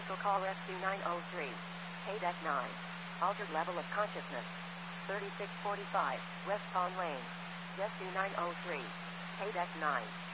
Special call Rescue 903. Paydeck 9. Altered level of consciousness. 3645, West Palm Lane. Rescue 903. Paydeck 9.